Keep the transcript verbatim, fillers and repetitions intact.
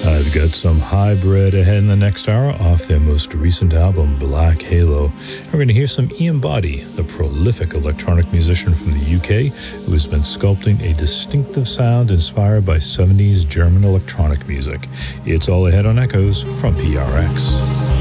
I've got some hybrid ahead in the next hour off their most recent album, Black Halo. We're going to hear some Ian Boddy, the prolific electronic musician from the U K, who has been sculpting a distinctive sound inspired by seventies German electronic music. It's all ahead on Echoes from P R X.